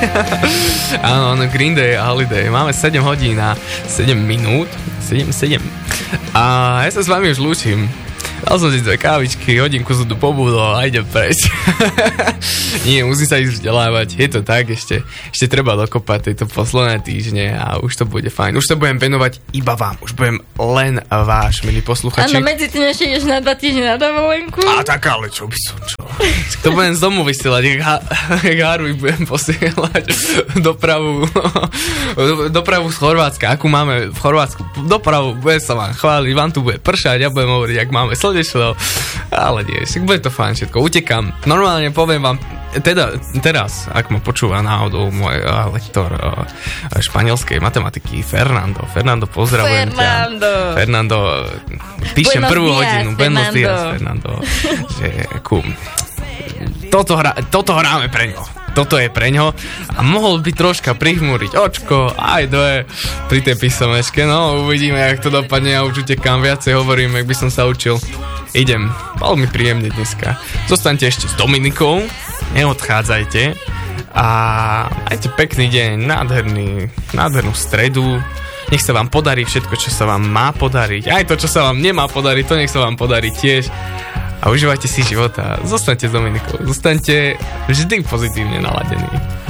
Áno, Green Day a Holiday. Máme 7 hodín a 7 minút. 7. A ja sa s vami už lúčim. Dal som si 2 kávičky, hodinku som tu pobudol a idem preč. Nie, musím sa ísť vzdelávať. Je to tak, ešte treba dokopať tieto posledné týždne a už to bude fajn. Už sa budem venovať iba vám. Už budem len váš, milí posluchači. Áno, medzi tým ešte ideš na 2 týždne na dovolenku. A tak, ale čo by som čo? To budem z domu vysielať, jak Harvey budem posielať dopravu z Chorvátska. Akú máme v Chorvátsku dopravu, bude sa vám chváliť, vám tu bude pršať, ja budem hovoriť, jak máme slnečno, ale nie, bude to fajn všetko, utekám. Normálne poviem vám, teda teraz, ak ma počúva náhodou môj lektor španielskej matematiky Fernando, pozdravujem ťa. Fernando, píšem prvú hodinu. Buenos días, Fernando. Toto hráme pre ňo. Toto je pre ňo a mohol by troška prihmúriť očko, aj dve pri tej písomečke, no uvidíme, jak to dopadne, ja už utekám, viacej hovorím, jak by som sa učil. Idem, veľmi príjemne dneska. Zostaňte ešte s Dominikou, neodchádzajte a majte pekný deň, nádhernú stredu. Nech sa vám podarí všetko, čo sa vám má podariť, aj to, čo sa vám nemá podariť, to nech sa vám podarí tiež. A užívajte si života. Zostaňte s Dominikou. Zostaňte vždy pozitívne naladení.